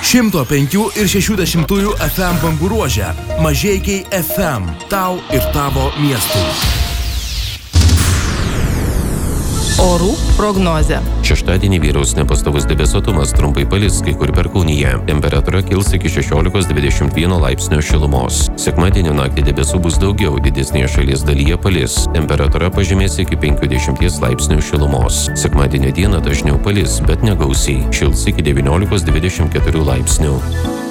105 ir 60 FM bangų ruože. Mažeikiai FM. Tau ir tavo miestui. Orų prognozė. Šeštadienį vyraus nepastovus debesuotumas, trumpai palis kai kur perkūnija. Temperatūra kils iki 16-21 laipsnių šilumos. Sekmadienio naktį debesų bus daugiau, didesnėje šalies dalyje palis. Temperatūra pažemės iki 50 laipsnių šilumos. Sekmadienio dieną dažniau palis, bet negausiai. Šils iki 19-24 laipsnių.